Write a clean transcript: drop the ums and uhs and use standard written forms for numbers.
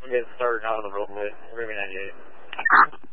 I'm getting started out on the road with Ruby 98.